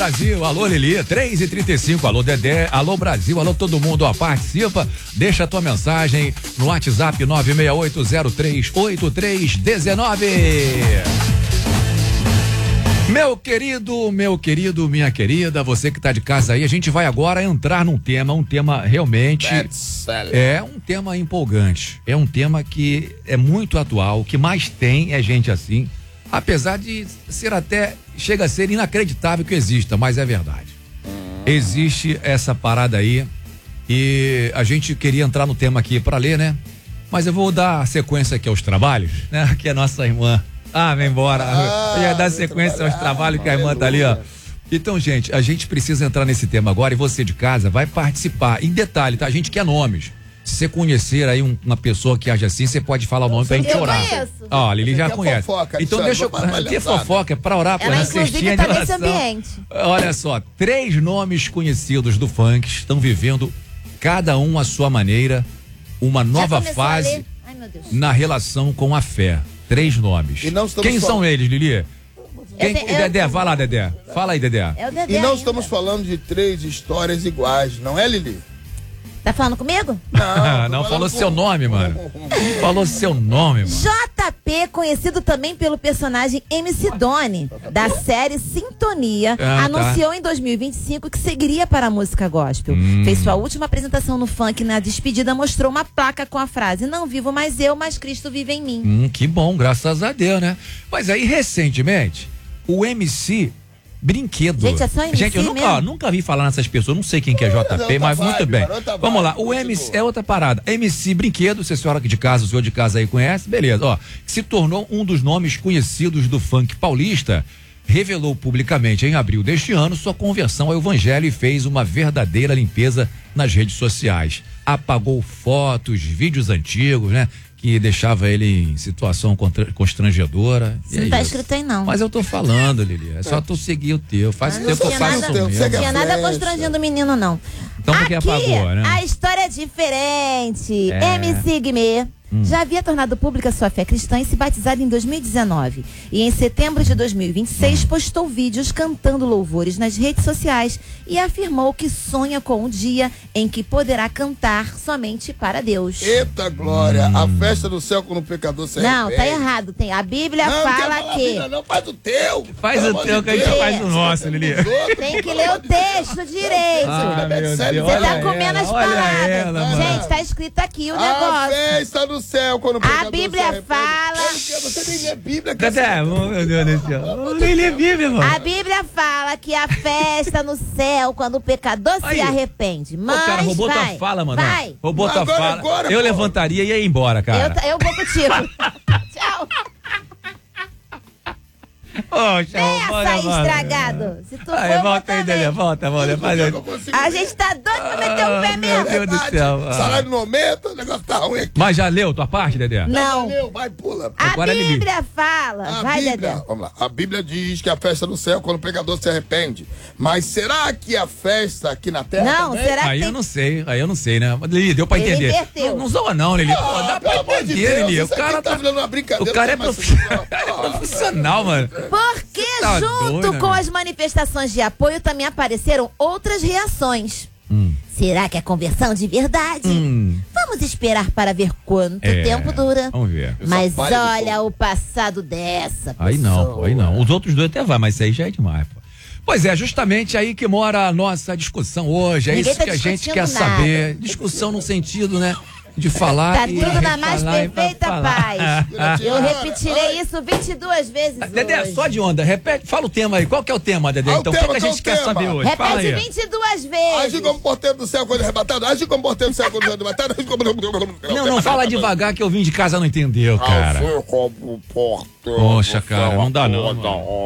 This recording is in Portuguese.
Brasil, alô Lili, 3h35, alô Dedé, alô Brasil, alô todo mundo, ó, participa, deixa a tua mensagem no WhatsApp 968038319. Meu querido, minha querida, você que tá de casa aí, a gente vai agora entrar num tema, realmente é um tema empolgante, é um tema que é muito atual, o que mais tem é gente assim, apesar de ser até, chega a ser inacreditável que exista, mas é verdade. Existe essa parada aí e a gente queria entrar no tema aqui para ler, né? Mas eu vou dar sequência aqui aos trabalhos, né? Que é nossa irmã. Vem embora. Eu ia dar sequência aos trabalhos que a irmã tá ali, ó. Então, gente, a gente precisa entrar nesse tema agora e você de casa vai participar. Em detalhe, tá? A gente quer nomes. Se você conhecer aí uma pessoa que age assim, você pode falar o nome pra gente orar. Ó, a Lili já conhece. Fofoca, então deixa eu ter fofoca, é pra orar, pra ela inclusive tá nesse ambiente. Olha só, 3 nomes conhecidos do funk estão vivendo, cada um à sua maneira, uma nova fase na relação com a fé. 3 nomes. Quem são eles, Lili? Dedé, vai lá, Dedé. Fala aí, Dedé. É o Dedé. E não estamos falando de 3 histórias iguais, não é, Lili? Tá falando comigo? Não falou seu nome, mano. Falou seu nome, mano. JP, conhecido também pelo personagem MC Doni, da série Sintonia, anunciou em 2025 que seguiria para a música gospel. Fez sua última apresentação no funk. Na despedida mostrou uma placa com a frase: não vivo mais eu, mas Cristo vive em mim. Que bom, graças a Deus, né? Mas aí, recentemente, o MC Brinquedo. Gente, é só MC eu nunca vi falar nessas pessoas, não sei quem que é JP, mas muito bem. Vamos lá, o MC é outra parada. MC Brinquedo, se a senhora de casa, o senhor de casa aí conhece, beleza, ó, se tornou um dos nomes conhecidos do funk paulista, revelou publicamente em abril deste ano sua conversão ao evangelho e fez uma verdadeira limpeza nas redes sociais. Apagou fotos, vídeos antigos, né? Que deixava ele em situação constrangedora. Isso não tá escrito aí, não. Mas eu tô falando, Lili. É só tu seguir o teu. Faz o teu que eu faço o meu. Não tinha nada constrangendo o menino, não. Então porque apagou, né? A história é diferente. MC Guimê já havia tornado pública sua fé cristã e se batizado em 2019. E em setembro de 2026 postou vídeos cantando louvores nas redes sociais e afirmou que sonha com um dia em que poderá cantar somente para Deus. Eita glória, a festa do céu quando o pecador se arrepende. Não, tá errado. A Bíblia fala que... Não, faz o teu. Faz o teu que a gente faz o nosso, Lili. Tem que ler o texto direito. Você tá comendo as palavras. Gente, tá escrito aqui o negócio. A festa do céu quando o pecador a Bíblia fala... Você nem lê Bíblia. Dedé, meu Deus do céu. Nem lê Bíblia, mano. A Bíblia fala que a festa no céu quando o pecador se arrepende. Mas cara, roubou tua fala, mano. Vai. Roubou tua fala. Agora, eu levantaria e ia embora, cara. Eu vou contigo. Tchau. Peça, estragado. Se tu for, volta aí, Dedé, volta. A gente tá doido pra meter o pé mesmo. Meu Deus do céu. Salário não aumenta, o negócio tá ruim aqui. Mas já leu tua parte, Dedé? Não. Vai, pula. A Bíblia fala. Vai, Dedé. Vamos lá. A Bíblia diz que a festa no céu quando o pecador se arrepende. Mas será que a festa aqui na terra não, também? será que Aí eu não sei, né? Lili, deu pra entender. Não zoa não, Lili. Dá pra entender, Lili. O cara tá virando uma brincadeira. O cara é profissional, mano. Porque junto com as manifestações de apoio também apareceram outras reações. Será que é conversão de verdade? Vamos esperar para ver quanto tempo dura. Vamos ver. Mas olha o passado dessa pessoa. Aí não. Os outros 2 até vai, mas isso aí já é demais, pô. Pois é, justamente aí que mora a nossa discussão hoje. É isso que a gente quer saber. Discussão no sentido, né? De falar tá tudo na mais perfeita paz. Eu repetirei isso 22 vezes Dedé, hoje. só de onda, repete, fala o tema aí. Qual que é o tema, Dedé? Então, o que a gente quer saber hoje? Repete 22 vezes. Age como porteiro do céu quando é arrebatado. Age como porteiro do céu quando é arrebatado. Não fala devagar que eu vim de casa não entendeu, cara. Como porteiro. Poxa, cara, não dá não.